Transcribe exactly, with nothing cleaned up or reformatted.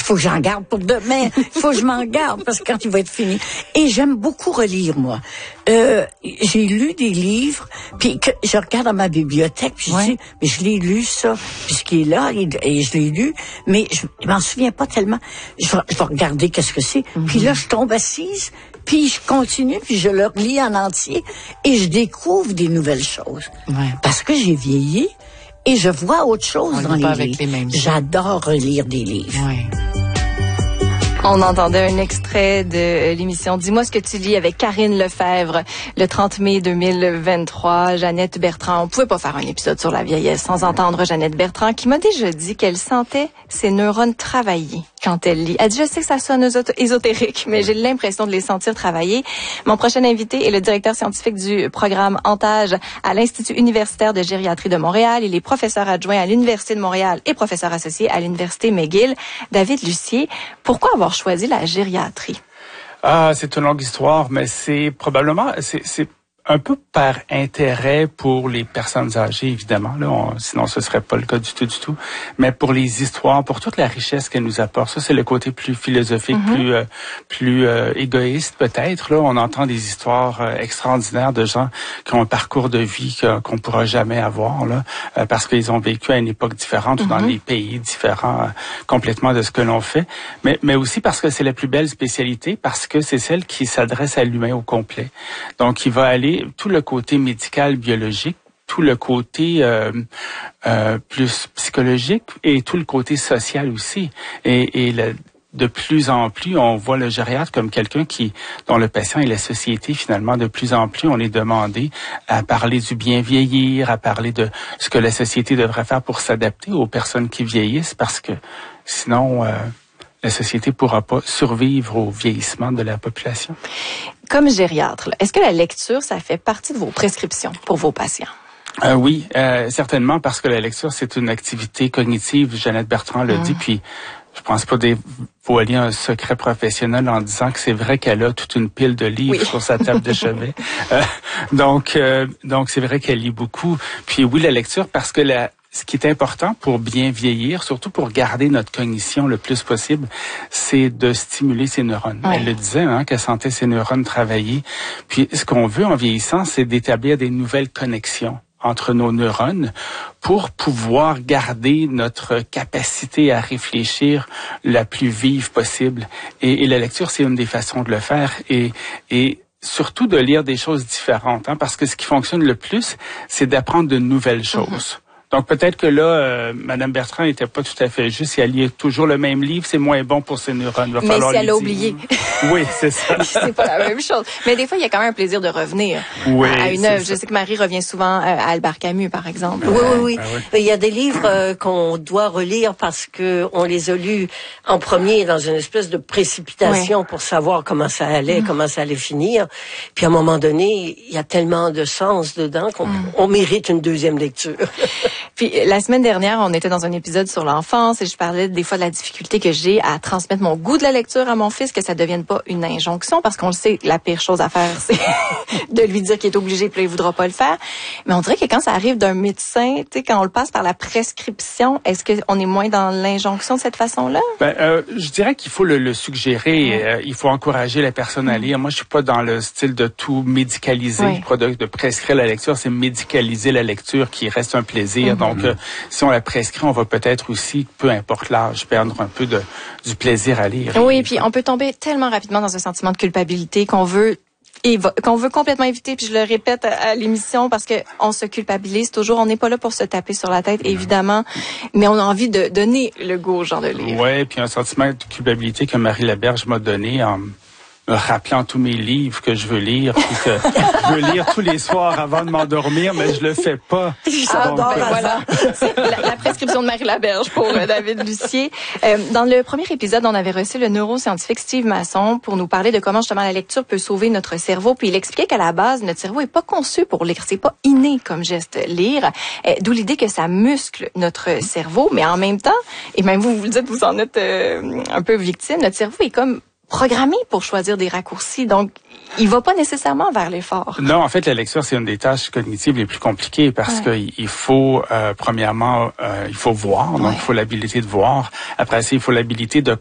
faut que j'en garde pour demain. Il faut que je m'en garde parce que quand il va être fini. Et j'aime beaucoup relire, moi. Euh, j'ai lu des livres, puis que je regarde dans ma bibliothèque, puis je ouais. dis, mais je l'ai lu, ça, puis ce qui est là, et, et je l'ai lu, mais je, je m'en souviens pas tellement. Je vais, je vais regarder qu'est-ce que c'est. Mm-hmm. Puis là, je tombe assise, puis je continue, puis je le relis en entier, et je découvre des nouvelles choses. Ouais. Parce que j'ai vieilli, et je vois autre chose On dans lit pas les avec livres. Les mêmes J'adore relire des livres. Ouais. On entendait un extrait de l'émission Dis-moi ce que tu lis avec Karine Lefebvre le trente mai deux mille vingt-trois. Jeannette Bertrand, on pouvait pas faire un épisode sur la vieillesse sans entendre Jeannette Bertrand qui m'a déjà dit qu'elle sentait ses neurones travailler quand elle lit. Elle dit, je sais que ça sonne ésotérique, mais j'ai l'impression de les sentir travailler. Mon prochain invité est le directeur scientifique du programme Antage à l'Institut universitaire de gériatrie de Montréal. Il est professeur adjoint à l'Université de Montréal et professeur associé à l'Université McGill. David Lucier, pourquoi avoir choisi la gériatrie? Ah, c'est une longue histoire, mais c'est probablement, c'est, c'est un peu par intérêt pour les personnes âgées, évidemment. Là, on, sinon, ce serait pas le cas du tout, du tout. Mais pour les histoires, pour toute la richesse qu'elles nous apportent, ça, c'est le côté plus philosophique, mm-hmm. plus euh, plus euh, égoïste peut-être. Là, on entend des histoires euh, extraordinaires de gens qui ont un parcours de vie que, qu'on pourra jamais avoir, là, euh, parce qu'ils ont vécu à une époque différente mm-hmm. ou dans des pays différents, euh, complètement de ce que l'on fait. Mais mais aussi parce que c'est la plus belle spécialité, parce que c'est celle qui s'adresse à l'humain au complet. Donc, il va aller tout le côté médical, biologique, tout le côté euh, euh, plus psychologique et tout le côté social aussi. Et, et le, de plus en plus, on voit le gériatre comme quelqu'un qui, dont le patient et la société, finalement, de plus en plus, on est demandé à parler du bien vieillir, à parler de ce que la société devrait faire pour s'adapter aux personnes qui vieillissent, parce que sinon... Euh, la société ne pourra pas survivre au vieillissement de la population. Comme gériatre, est-ce que la lecture, ça fait partie de vos prescriptions pour vos patients? Euh, oui, euh, certainement, parce que la lecture, c'est une activité cognitive. Jeannette Bertrand l'a mmh. dit, puis je pense pas dévoiler un secret professionnel en disant que c'est vrai qu'elle a toute une pile de livres oui. sur sa table de chevet. Euh, donc, euh, donc c'est vrai qu'elle lit beaucoup. Puis oui, la lecture, parce que la ce qui est important pour bien vieillir, surtout pour garder notre cognition le plus possible, c'est de stimuler ses neurones. Ouais. Elle le disait, hein, qu'elle sentait ses neurones travailler. Puis ce qu'on veut en vieillissant, c'est d'établir des nouvelles connexions entre nos neurones pour pouvoir garder notre capacité à réfléchir la plus vive possible. Et, et la lecture, c'est une des façons de le faire. Et, et surtout de lire des choses différentes, hein, parce que ce qui fonctionne le plus, c'est d'apprendre de nouvelles choses. Mm-hmm. Donc peut-être que là, euh, Madame Bertrand n'était pas tout à fait juste. Si elle lit toujours le même livre, c'est moins bon pour ses neurones. Va Mais si elle a oublié. Oui, c'est ça. C'est pas la même chose. Mais des fois, il y a quand même un plaisir de revenir oui, à une œuvre. Ça. Je sais que Marie revient souvent à Albert Camus, par exemple. Oui, oui, oui. Ah, oui. Il y a des livres euh, qu'on doit relire parce que on les a lus en premier dans une espèce de précipitation oui. pour savoir comment ça allait, mmh. comment ça allait finir. Puis à un moment donné, il y a tellement de sens dedans qu'on mmh. on mérite une deuxième lecture. Puis la semaine dernière, on était dans un épisode sur l'enfance et je parlais des fois de la difficulté que j'ai à transmettre mon goût de la lecture à mon fils, que ça devienne pas une injonction, parce qu'on le sait, la pire chose à faire, c'est de lui dire qu'il est obligé, puis là, il voudra pas le faire. Mais on dirait que quand ça arrive d'un médecin, tu sais, quand on le passe par la prescription, est-ce qu'on est moins dans l'injonction de cette façon-là? Ben, euh, je dirais qu'il faut le, le suggérer. Mmh. Euh, il faut encourager la personne à lire. Moi, je suis pas dans le style de tout médicaliser, oui. de, de prescrire la lecture. C'est médicaliser la lecture qui reste un plaisir. Mmh. Donc, euh, si on la prescrit, on va peut-être aussi, peu importe l'âge, perdre un peu de, du plaisir à lire. Oui, puis on peut tomber tellement rapidement dans un sentiment de culpabilité qu'on veut et qu'on veut complètement éviter, puis je le répète à, à l'émission parce que on se culpabilise toujours, on n'est pas là pour se taper sur la tête, évidemment, mais on a envie de donner le goût aux gens de lire. Oui, puis un sentiment de culpabilité que Marie Laberge m'a donné en me rappelant tous mes livres que je veux lire, puis que je veux lire tous les soirs avant de m'endormir, mais je le fais pas. Ah, donc, voilà. C'est la, la prescription de Marie Laberge pour euh, David Lucier. Euh, dans le premier épisode, on avait reçu le neuroscientifique Steve Masson pour nous parler de comment justement la lecture peut sauver notre cerveau. Puis il expliquait qu'à la base, notre cerveau est pas conçu pour lire. C'est pas inné comme geste lire. Euh, d'où l'idée que ça muscle notre cerveau. Mais en même temps, et même vous, vous le dites, vous en êtes euh, un peu victime, notre cerveau est comme programmé pour choisir des raccourcis, donc il va pas nécessairement vers l'effort. Non, en fait, la lecture, c'est une des tâches cognitives les plus compliquées parce ouais. qu'il faut, euh, premièrement, euh, il faut voir, donc ouais. il faut l'habilité de voir. Après ça, il faut l'habilité de